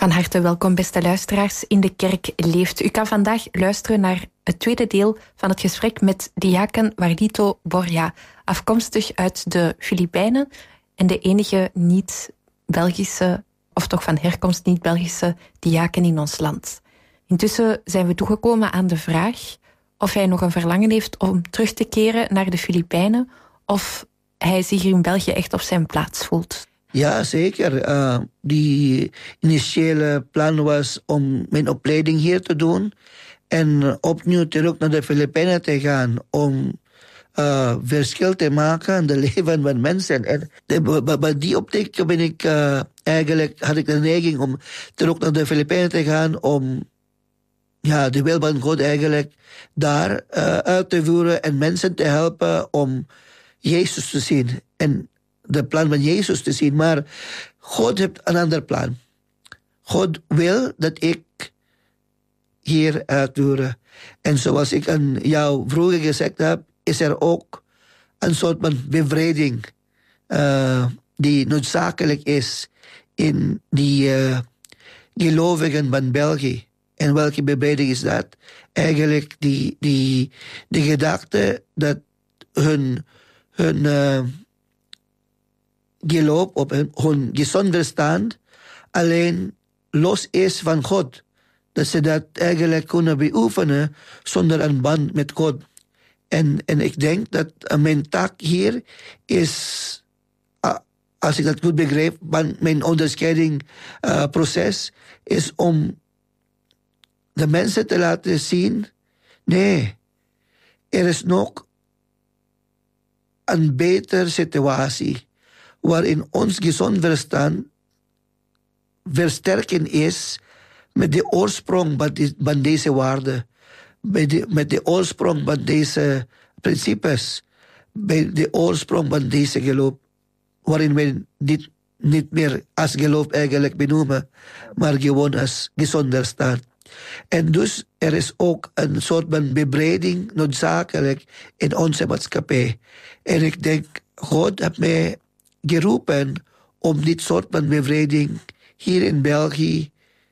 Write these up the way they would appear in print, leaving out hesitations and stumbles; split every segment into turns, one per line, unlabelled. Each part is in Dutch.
Van harte welkom, beste luisteraars. In de kerk leeft. U kan vandaag luisteren naar het tweede deel van het gesprek met diaken Wardito Borja, afkomstig uit de Filipijnen en de enige niet-Belgische, of toch van herkomst niet-Belgische diaken in ons land. Intussen zijn we toegekomen aan de vraag of hij nog een verlangen heeft om terug te keren naar de Filipijnen, of hij zich in België echt op zijn plaats voelt.
Ja, zeker. Die initiële plan was om mijn opleiding hier te doen en opnieuw terug naar de Filipijnen te gaan om verschil te maken in de leven van mensen. En bij die optiek ben ik had ik de neiging om terug naar de Filipijnen te gaan om de wil van God eigenlijk daar uit te voeren en mensen te helpen om Jezus te zien en de plan van Jezus te zien. Maar God heeft een ander plan. God wil dat ik hier uitvoeren. En zoals ik aan jou vroeger gezegd heb, is er ook een soort van bevrijding die noodzakelijk is in die gelovigen van België. En welke bevrijding is dat? Eigenlijk die gedachte dat hun geloof op hun gezond verstand alleen los is van God. Dat ze dat eigenlijk kunnen beoefenen zonder een band met God. En ik denk dat mijn taak hier is, als ik dat goed begreep, mijn onderscheidingsproces is om de mensen te laten zien, nee, er is nog een betere situatie waarin ons gezond verstand versterken is met de oorsprong van deze waarden, met de oorsprong van deze principes, bij de oorsprong van deze geloof, waarin we dit niet meer als geloof eigenlijk benoemen, maar gewoon als gezond verstand. En dus er is ook een soort van bevrijding noodzakelijk in onze maatschappij. En ik denk, God heeft mij geroepen om dit soort van bevrijding hier in België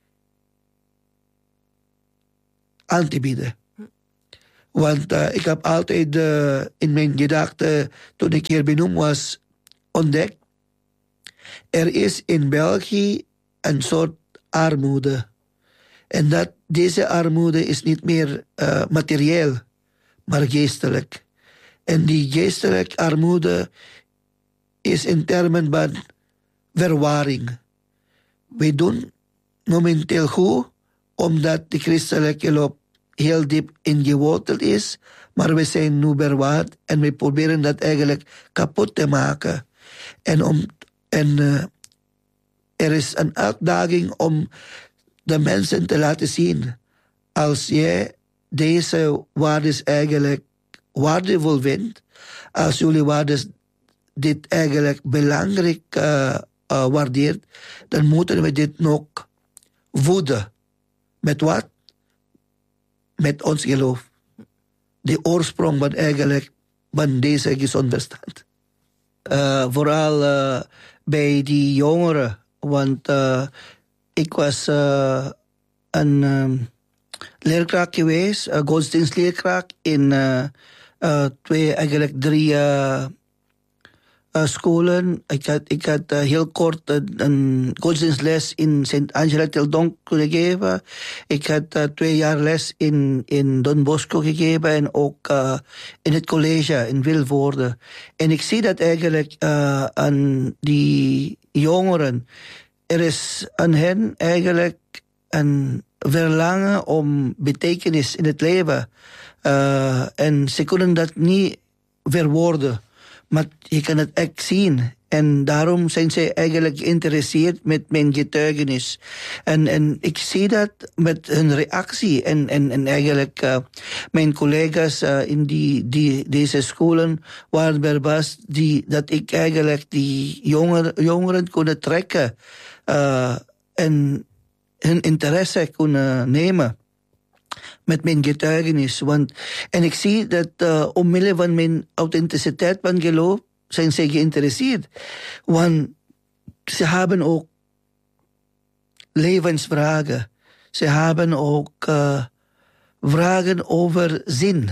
aan te bieden. Want ik heb altijd in mijn gedachten, toen ik hier benoemd was, ontdekt, er is in België een soort armoede. En dat deze armoede is niet meer materieel, maar geestelijk. En die geestelijke armoede is in termen van verwarring. We doen momenteel goed, omdat de christelijke geloof heel diep ingeworteld is, maar we zijn nu verwaard en we proberen dat eigenlijk kapot te maken. En er is een uitdaging om de mensen te laten zien, als jij deze waarden eigenlijk waardevol vindt, als jullie waarden dit eigenlijk belangrijk waardeert, dan moeten we dit nog voeden. Met wat? Met ons geloof. De oorsprong van deze gezond verstand. Vooral bij die jongeren, want ik was een leerkracht geweest, godsdienstleerkracht in 3 scholen. Ik had heel kort een godsdienstles in Sint-Angela Tel Donk kunnen geven. Ik had 2 jaar les in Don Bosco gegeven en ook in het college in Vilvoorde. En ik zie dat eigenlijk aan die jongeren. Er is aan hen eigenlijk een verlangen om betekenis in het leven. En ze kunnen dat niet verwoorden. Maar je kan het echt zien. En daarom zijn ze eigenlijk geïnteresseerd met mijn getuigenis. En ik zie dat met hun reactie. En eigenlijk mijn collega's in deze scholen waren verbaasd dat ik eigenlijk die jongeren kon trekken. En hun interesse kon nemen met mijn getuigenis. En ik zie dat omwille van mijn authenticiteit van geloof zijn ze geïnteresseerd. Want ze hebben ook levensvragen. Ze hebben ook vragen over zin.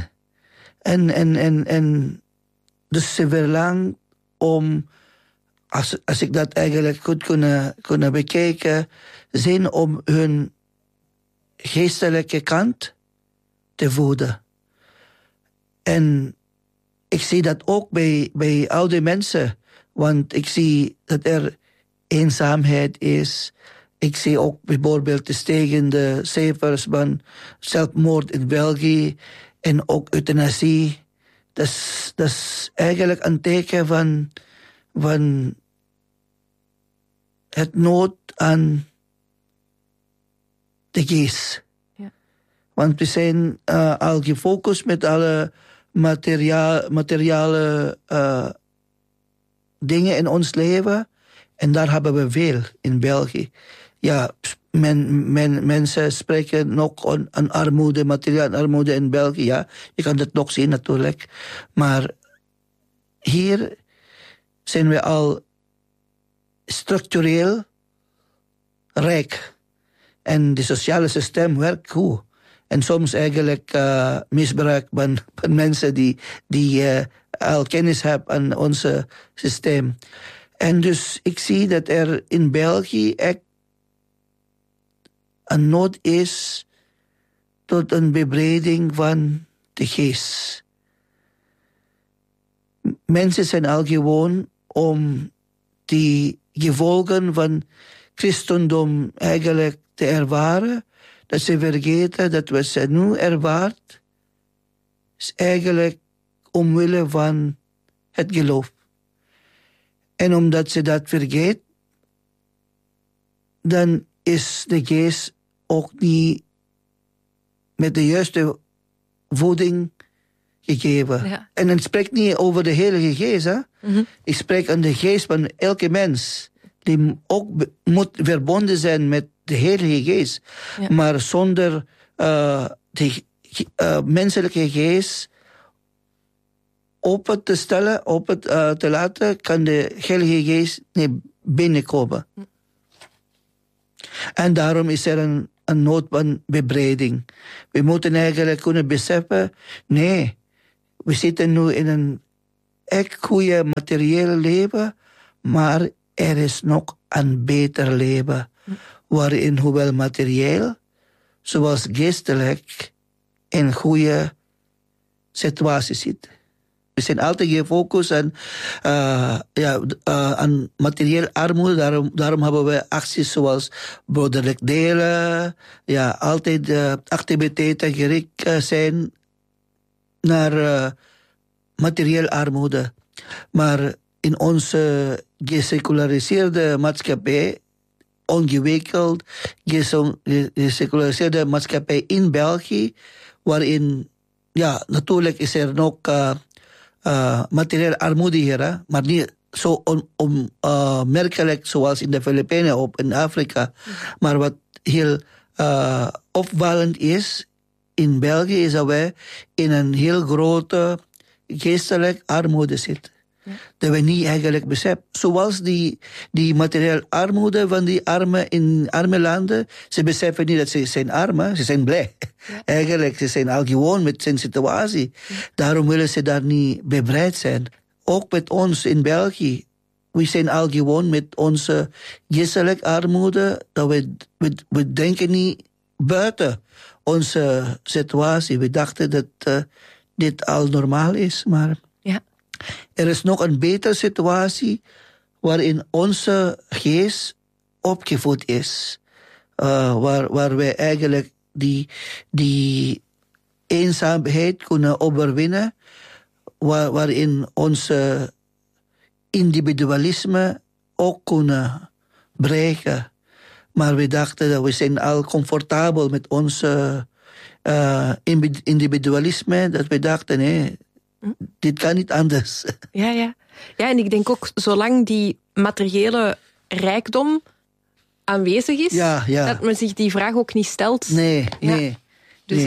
En dus ze verlangt om, als ik dat eigenlijk goed kunnen bekijken, zin om hun geestelijke kant te voeden. En ik zie dat ook bij oude mensen, want ik zie dat er eenzaamheid is. Ik zie ook bijvoorbeeld de stijgende cijfers van zelfmoord in België en ook euthanasie. Dat is eigenlijk een teken van het nood aan de geest. Ja. Want we zijn al gefocust met alle materiale dingen in ons leven. En daar hebben we veel in België. Ja, mensen spreken nog aan armoede, materiële armoede in België. Ja, je kan dat nog zien natuurlijk. Maar hier zijn we al structureel rijk. En het sociale systeem werkt goed. En soms eigenlijk misbruik van mensen die al kennis hebben aan ons systeem. En dus ik zie dat er in België echt een nood is tot een bevrijding van de geest. Mensen zijn al gewoon om die gevolgen van christendom eigenlijk te ervaren, dat ze vergeten dat wat ze nu ervaart, is eigenlijk omwille van het geloof. En omdat ze dat vergeet, dan is de geest ook niet met de juiste voeding gegeven. Ja. En ik spreek niet over de Heilige Geest. Hè? Mm-hmm. Ik spreek aan de geest van elke mens. Die ook moet verbonden zijn met de Heilige Geest. Ja. Maar zonder de menselijke geest open te stellen, open te laten, kan de Heilige Geest niet binnenkomen. Mm. En daarom is er een nood van bevrijding. We moeten eigenlijk kunnen beseffen, nee, we zitten nu in een echt goede materiële leven, maar er is nog een beter leven, waarin hoewel materieel, zoals geestelijk, in goede situatie zit. We zijn altijd gefocust aan materiële armoede. Daarom hebben we acties zoals broederlijk delen. Ja, altijd activiteiten gericht zijn naar materiële armoede. Maar in onze geseculariseerde maatschappij, ongewikkeld geseculariseerde maatschappij in België, waarin, ja, natuurlijk is er nog materiële armoede hier, hè? Maar niet zo onmerkelijk zoals in de Filipijnen of in Afrika. Maar wat heel opvallend is in België, is dat wij in een heel grote geestelijke armoede zitten. Ja. Dat we niet eigenlijk beseffen. Zoals die materiële armoede van die armen in arme landen. Ze beseffen niet dat ze zijn arm, ze zijn blij. Ja. Eigenlijk, ze zijn al gewoon met zijn situatie. Ja. Daarom willen ze daar niet bevrijd zijn. Ook met ons in België. We zijn al gewoon met onze geestelijke armoede. Dat we denken niet buiten onze situatie. We dachten dat dit al normaal is, maar er is nog een betere situatie waarin onze geest opgevoed is. Waar wij eigenlijk die eenzaamheid kunnen overwinnen. Waarin onze individualisme ook kunnen breken. Maar we dachten dat we zijn al comfortabel met onze individualisme. Dat we dachten, nee, dit kan niet anders.
Ja, en ik denk ook, zolang die materiële rijkdom aanwezig is, dat men zich die vraag ook niet stelt.
Nee.
Dus,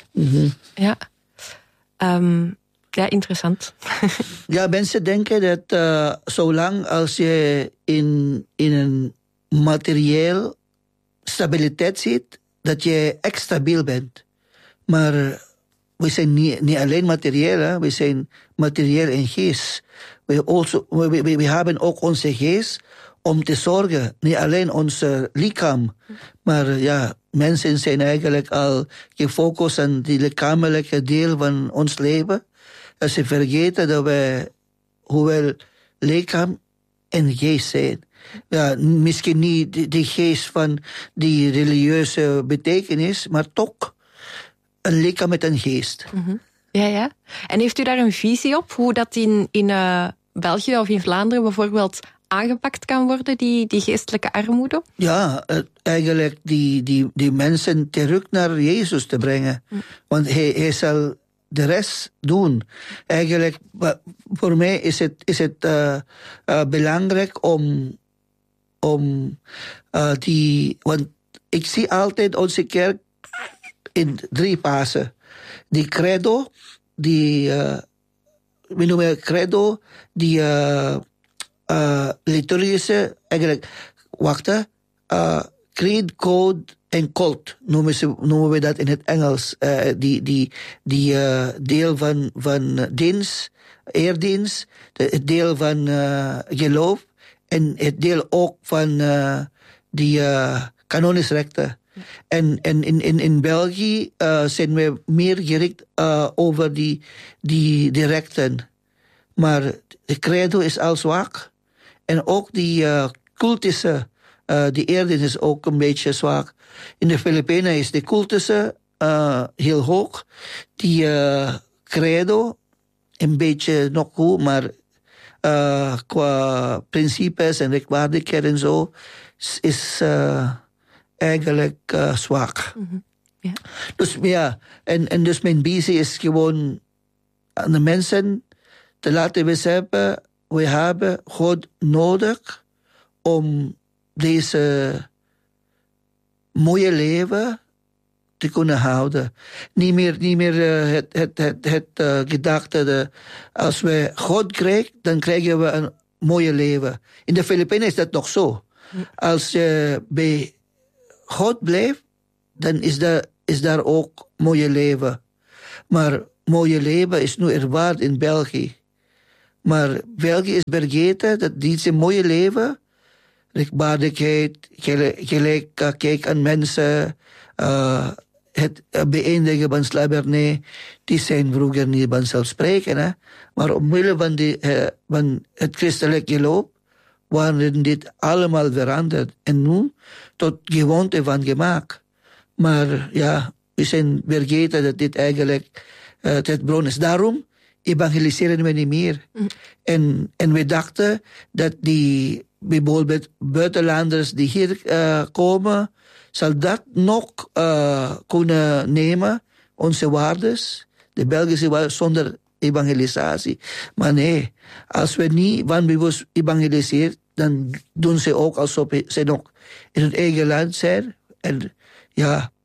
ja, interessant.
Ja, mensen denken dat zolang als je in een materieel stabiliteit ziet, dat je echt stabiel bent. Maar we zijn niet alleen materieel, hè? We zijn materieel en geest. We hebben ook onze geest om te zorgen. Niet alleen ons lichaam. Maar ja, mensen zijn eigenlijk al gefocust aan die lichamelijke deel van ons leven. Dat ze vergeten dat we, hoewel lichaam en geest zijn. Ja, misschien niet de geest van die religieuze betekenis, maar toch een lichaam met een geest.
Mm-hmm. Ja. En heeft u daar een visie op, hoe dat in België of in Vlaanderen bijvoorbeeld aangepakt kan worden, die geestelijke armoede?
Ja, eigenlijk die mensen terug naar Jezus te brengen. Want hij zal de rest doen. Eigenlijk, voor mij is het belangrijk om want ik zie altijd onze kerk in 3 fasen. Die credo, we noemen credo, die liturgische, eigenlijk, creed, code en cult noemen we dat in het Engels. Die deel van dienst, eerdienst, het deel van geloof en het deel ook van die kanonisch rechten. En in België zijn we meer gericht over die rechten. Maar de credo is al zwak. En ook die cultische, die eerdienst is ook een beetje zwak. In de Filipijnen is de cultische heel hoog. Die credo een beetje nog goed, maar qua principes en rechtvaardigheid en zo is eigenlijk zwak.
Mm-hmm. Yeah.
Dus ja, en dus mijn visie is gewoon aan de mensen te laten beseffen, we hebben God nodig om deze mooie leven te kunnen houden. Niet meer het gedachte, als we God krijgen, dan krijgen we een mooie leven. In de Filipijnen is dat nog zo. Als je bij God blijft, dan is daar ook mooie leven. Maar mooie leven is nu ervaard in België. Maar België is vergeten dat deze mooie leven, rechtvaardigheid, gelijk kijk aan mensen, het beëindigen van slavernij, die zijn vroeger niet vanzelfsprekend. Hè? Maar omwille van het christelijk geloof waren dit allemaal veranderd. En nu tot gewoonte van gemaakt. Maar ja, we zijn vergeten dat dit eigenlijk het bron is. Daarom evangeliseren we niet meer. En we dachten dat die bijvoorbeeld buitenlanders die hier komen, zal dat nog kunnen nemen, onze waardes, de Belgische waarden, zonder evangelisatie. Maar nee, als we niet wanbewust evangeliseren, dan doen ze ook alsof ze nog in hun eigen land zijn. En ja,